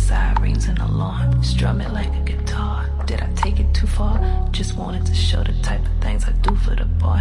sirens and alarm, strum it like a guitar. Did I take it too far? Just wanted to show the type of things I do for the bar.